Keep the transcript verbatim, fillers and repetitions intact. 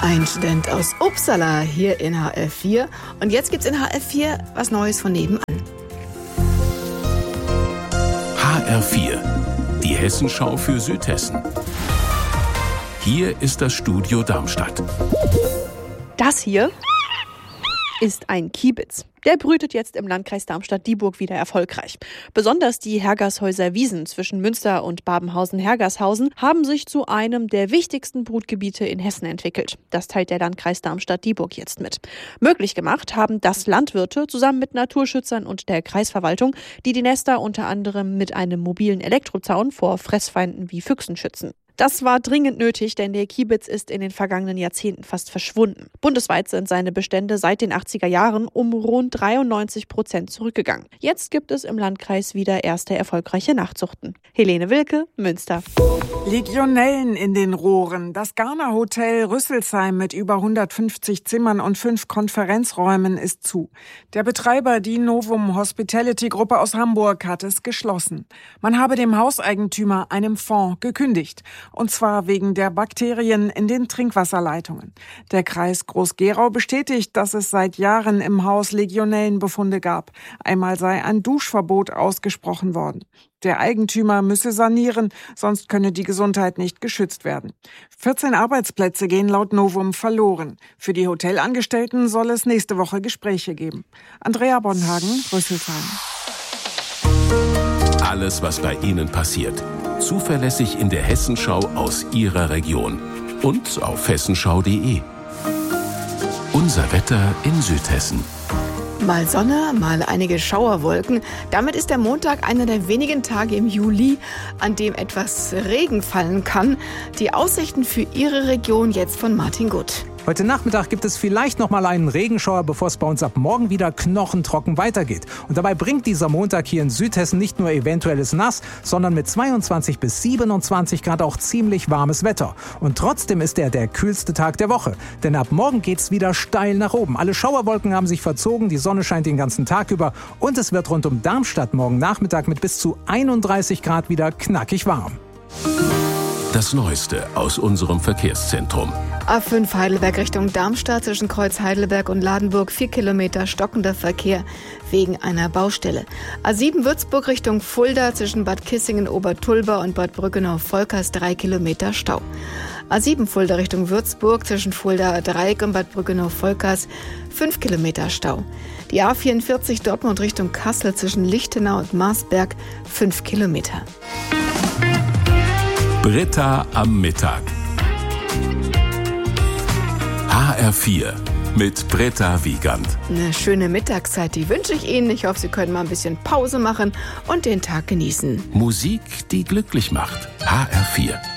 Ein Student aus Uppsala hier in H R vier. Und jetzt gibt's in H R vier was Neues von nebenan. H R vier, die Hessenschau für Südhessen. Hier ist das Studio Darmstadt. Das hier ist ein Kiebitz. Der brütet jetzt im Landkreis Darmstadt-Dieburg wieder erfolgreich. Besonders die Hergershäuser Wiesen zwischen Münster und Babenhausen-Hergershausen haben sich zu einem der wichtigsten Brutgebiete in Hessen entwickelt. Das teilt der Landkreis Darmstadt-Dieburg jetzt mit. Möglich gemacht haben das Landwirte zusammen mit Naturschützern und der Kreisverwaltung, die die Nester unter anderem mit einem mobilen Elektrozaun vor Fressfeinden wie Füchsen schützen. Das war dringend nötig, denn der Kiebitz ist in den vergangenen Jahrzehnten fast verschwunden. Bundesweit sind seine Bestände seit den achtziger Jahren um rund dreiundneunzig Prozent zurückgegangen. Jetzt gibt es im Landkreis wieder erste erfolgreiche Nachzuchten. Helene Wilke, Münster. Legionellen in den Rohren. Das Garner Hotel Rüsselsheim mit über hundertfünfzig Zimmern und fünf Konferenzräumen ist zu. Der Betreiber, die Novum Hospitality Gruppe aus Hamburg, hat es geschlossen. Man habe dem Hauseigentümer, einem Fonds, gekündigt. Und zwar wegen der Bakterien in den Trinkwasserleitungen. Der Kreis Groß-Gerau bestätigt, dass es seit Jahren im Haus Legionellenbefunde gab. Einmal sei ein Duschverbot ausgesprochen worden. Der Eigentümer müsse sanieren, sonst könne die Gesundheit nicht geschützt werden. vierzehn Arbeitsplätze gehen laut Novum verloren. Für die Hotelangestellten soll es nächste Woche Gespräche geben. Andrea Bonhagen, Rüsselsheim. Alles, was bei Ihnen passiert. Zuverlässig in der Hessenschau aus Ihrer Region. Und auf hessenschau punkt de. Unser Wetter in Südhessen. Mal Sonne, mal einige Schauerwolken. Damit ist der Montag einer der wenigen Tage im Juli, an dem etwas Regen fallen kann. Die Aussichten für Ihre Region jetzt von Martin Gutt. Heute Nachmittag gibt es vielleicht noch mal einen Regenschauer, bevor es bei uns ab morgen wieder knochentrocken weitergeht. Und dabei bringt dieser Montag hier in Südhessen nicht nur eventuelles Nass, sondern mit zweiundzwanzig bis siebenundzwanzig Grad auch ziemlich warmes Wetter. Und trotzdem ist er der kühlste Tag der Woche. Denn ab morgen geht's wieder steil nach oben. Alle Schauerwolken haben sich verzogen, die Sonne scheint den ganzen Tag über und es wird rund um Darmstadt morgen Nachmittag mit bis zu einunddreißig Grad wieder knackig warm. Das Neueste aus unserem Verkehrszentrum. A fünf Heidelberg Richtung Darmstadt zwischen Kreuz Heidelberg und Ladenburg vier Kilometer stockender Verkehr wegen einer Baustelle. A sieben Würzburg Richtung Fulda zwischen Bad Kissingen, Obertulba und Bad Brückenau-Volkers drei Kilometer Stau. A sieben Fulda Richtung Würzburg zwischen Fulda Dreieck und Bad Brückenau-Volkers fünf Kilometer Stau. Die A vierundvierzig Dortmund Richtung Kassel zwischen Lichtenau und Marsberg fünf Kilometer. Britta am Mittag. H R vier mit Britta Wiegand. Eine schöne Mittagszeit, die wünsche ich Ihnen. Ich hoffe, Sie können mal ein bisschen Pause machen und den Tag genießen. Musik, die glücklich macht. H R vier.